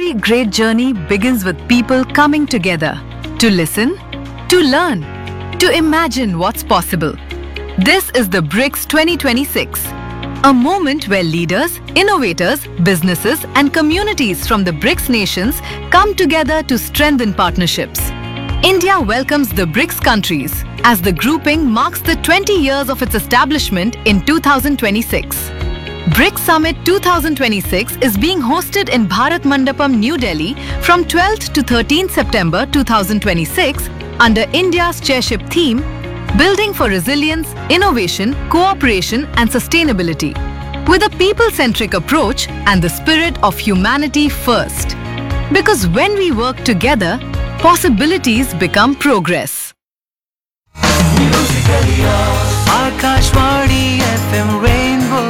Every great journey begins with people coming together to listen, to learn, to imagine what's possible. This is the BRICS 2026, a moment where leaders, innovators, businesses, and communities from the BRICS nations come together to strengthen partnerships. India welcomes the BRICS countries as the grouping marks the 20 years of its establishment in 2026. BRICS Summit 2026 is being hosted in Bharat Mandapam, New Delhi from 12th to 13th September 2026 under India's chairship theme, Building for Resilience, Innovation, Cooperation and Sustainability, with a people-centric approach and the spirit of humanity first. Because when we work together, possibilities become progress. Akashvani FM Rainbow.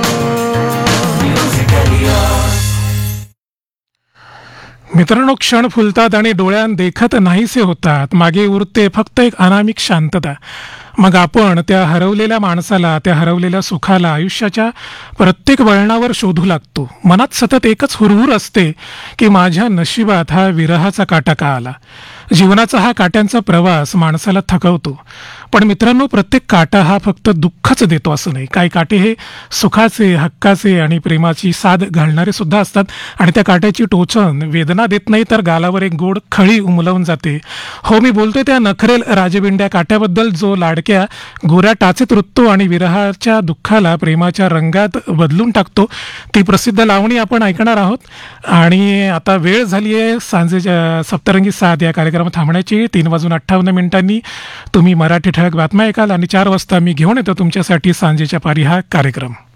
मित्रांनो, क्षण फुलतात आणि डोळ्यात देखत नाहीसे होतात. मागे उरते फक्त एक अनामिक शांतता. मग आपण त्या हरवलेल्या माणसाला, त्या हरवलेल्या सुखाला आयुष्याच्या प्रत्येक वळणावर शोधू लागतो. मनात सतत एकच हुरहुर असते की माझ्या नशिबात हा विरहाचा काटा का आला. जीवनाचा हा काट्यांचा प्रवास माणसाला थकवतो. पण मित्रांनो, प्रत्येक काटा हा फक्त दुःखच देतो असं नाही. काही काटे हे सुखाचे, हक्काचे आणि प्रेमाची साथ घालणारे सुद्धा असतात. आणि त्या काट्याची टोचन वेदना देत नाही, तर गालावर एक गोड खळी उमलवून जाते. हो, मी बोलतोय त्या नखरेल राजबिंड्या काट्याबद्दल, जो लाडक्या गोऱ्या टाचेत रुततो आणि विरहाच्या दुःखाला प्रेमाच्या रंगात बदलून टाकतो. ती प्रसिद्ध लावणी आपण ऐकणार आहोत. आणि आता वेळ झाली आहे सांजेच्या सप्तरंगी साथ या कार्यक्रमात थांबण्याची. 3:58 तुम्ही मराठी ठळक बातम्या ऐकाल आणि 4 वाजता मी घेऊन येतो तुमच्यासाठी सांजेच्या पारी हा कार्यक्रम.